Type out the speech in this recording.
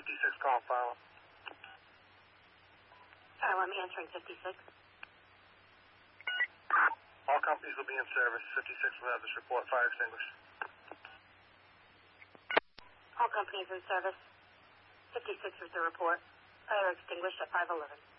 call file. I'm answering 56. All companies will be in service. 56 will have this report. Fire extinguished. All companies in service. 56 is the report. Fire extinguished at 511.